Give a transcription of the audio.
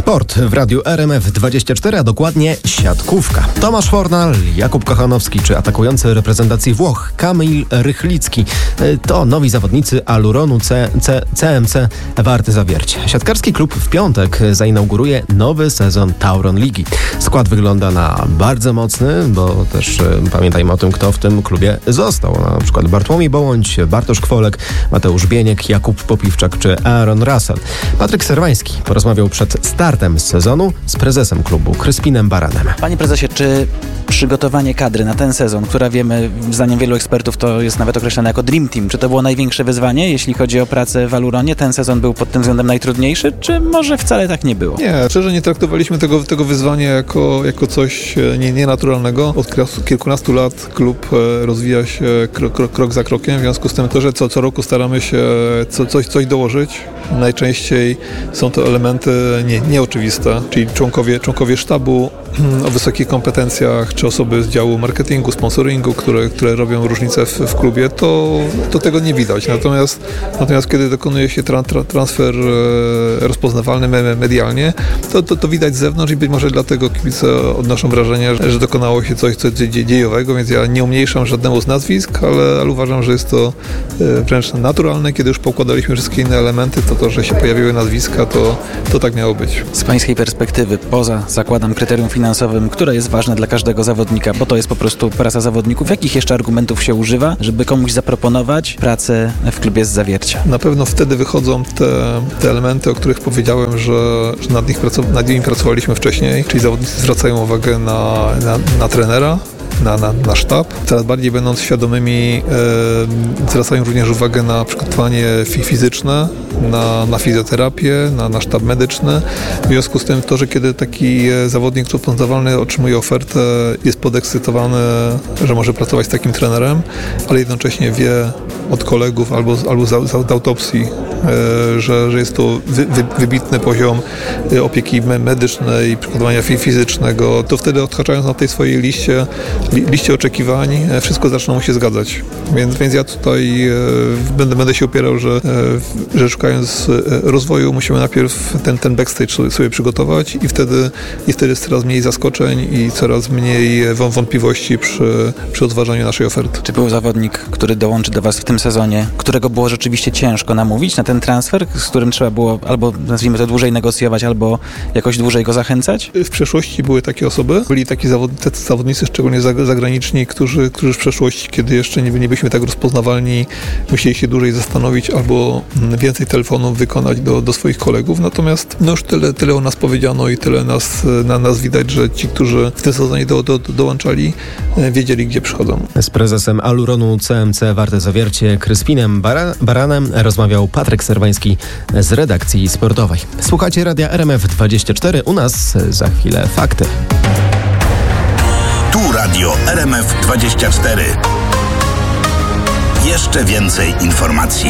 Sport w Radiu RMF24, a dokładnie siatkówka. Tomasz Fornal, Jakub Kochanowski czy atakujący reprezentacji Włoch Kamil Rychlicki to nowi zawodnicy Aluronu CMC Warty Zawiercie. Siatkarski klub w piątek zainauguruje nowy sezon Tauron Ligi. Skład wygląda na bardzo mocny, bo też pamiętajmy o tym, kto w tym klubie został. Na przykład Bartłomiej Bołądź, Bartosz Kwolek, Mateusz Bieniek, Jakub Popiwczak czy Aaron Russell. Patryk Serwański porozmawiał przed startem sezonu z prezesem klubu Kryspinem Baranem. Panie prezesie, czy przygotowanie kadry na ten sezon, która wiemy, zdaniem wielu ekspertów, to jest nawet określane jako Dream Team, czy to było największe wyzwanie, jeśli chodzi o pracę w Aluronie? Ten sezon był pod tym względem najtrudniejszy, czy może wcale tak nie było? Nie, szczerze nie traktowaliśmy tego wyzwania jako coś nienaturalnego. Od kilkunastu lat klub rozwija się krok za krokiem, w związku z tym to, że co roku staramy się coś dołożyć. Najczęściej są to elementy nieoczywiste, czyli członkowie sztabu o wysokich kompetencjach, czy osoby z działu marketingu, sponsoringu, które robią różnicę w klubie, to tego nie widać. Natomiast kiedy dokonuje się transfer rozpoznawalny medialnie, to widać z zewnątrz i być może dlatego kibice odnoszą wrażenie, że dokonało się coś dziejowego, więc ja nie umniejszam żadnemu z nazwisk, ale uważam, że jest to wręcz naturalne. Kiedy już poukładaliśmy wszystkie inne elementy, to że się pojawiły nazwiska, to tak miało być. Z pańskiej perspektywy, poza zakładam kryterium finansowym, które jest ważne dla każdego zawodnika, bo to jest po prostu praca zawodników, jakich jeszcze argumentów się używa, żeby komuś zaproponować pracę w klubie z Zawiercia? Na pewno wtedy wychodzą te elementy, o których powiedziałem, że nad nimi pracowaliśmy wcześniej, czyli zawodnicy zwracają uwagę na trenera, na sztab. Coraz bardziej będąc świadomymi zwracają również uwagę na przygotowanie fizyczne, na fizjoterapię, na sztab medyczny. W związku z tym to, że kiedy taki zawodnik rozpoznawalny otrzymuje ofertę, jest podekscytowany, że może pracować z takim trenerem, ale jednocześnie wie od kolegów albo z autopsji, że jest to wybitny poziom opieki medycznej, przygotowania fizycznego, to wtedy odhaczając na tej swojej liście oczekiwań, wszystko zaczyna mu się zgadzać. Więc ja tutaj będę się upierał, że szukając rozwoju musimy najpierw ten backstage sobie przygotować i wtedy jest coraz mniej zaskoczeń i coraz mniej wątpliwości przy odważaniu naszej oferty. Czy był zawodnik, który dołączy do Was w tym sezonie, którego było rzeczywiście ciężko namówić na ten transfer, z którym trzeba było albo, nazwijmy to, dłużej negocjować, albo jakoś dłużej go zachęcać? W przeszłości były takie osoby, byli taki zawodnicy, szczególnie zagraniczni, którzy w przeszłości, kiedy jeszcze nie byliśmy tak rozpoznawalni, musieli się dłużej zastanowić albo więcej telefonów wykonać do swoich kolegów. Natomiast już tyle o nas powiedziano i tyle na nas widać, że ci, którzy w tym sezonie dołączali, wiedzieli, gdzie przychodzą. Z prezesem Aluronu CMC Warte Zawiercie Kryspinem Baranem rozmawiał Patryk Serwański z redakcji sportowej. Słuchacie Radia RMF24, u nas za chwilę fakty. Tu Radio RMF24. Jeszcze więcej informacji.